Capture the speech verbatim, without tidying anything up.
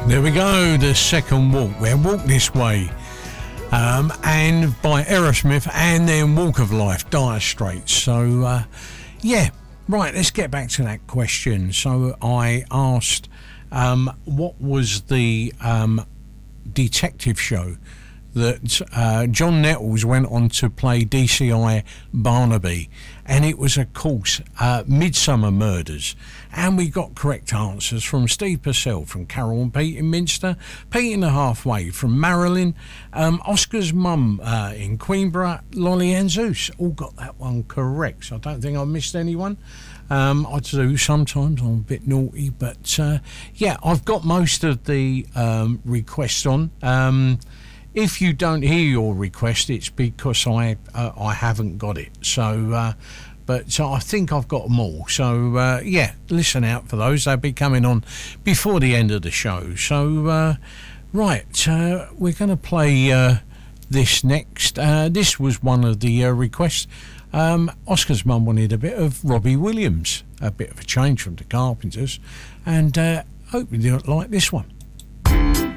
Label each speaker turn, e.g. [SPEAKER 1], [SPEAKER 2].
[SPEAKER 1] There we go, the second walk. We'll walk this way. Um, and by Aerosmith, and then Walk of Life, Dire Straits. So, uh, yeah, right, let's get back to that question. So I asked, um, what was the um, detective show that uh, John Nettles went on to play D C I Barnaby, and it was, of course, uh, Midsummer Murders. And we got correct answers from Steve Purcell, from Carol and Pete in Minster, Pete in the Halfway from Marilyn, um, Oscar's mum uh, in Queenborough, Lolly and Zeus. All got that one correct, so I don't think I missed anyone. Um, I do sometimes, I'm a bit naughty, but uh, yeah, I've got most of the um, requests on. Um, if you don't hear your request, it's because I uh, I haven't got it. So, uh, but so I think I've got them all. So uh, yeah, listen out for those. They'll be coming on before the end of the show. So uh, right, uh, we're going to play uh, this next. Uh, this was one of the uh, requests. Um, Oscar's mum wanted a bit of Robbie Williams, a bit of a change from the Carpenters, and uh, hope you don't like this one.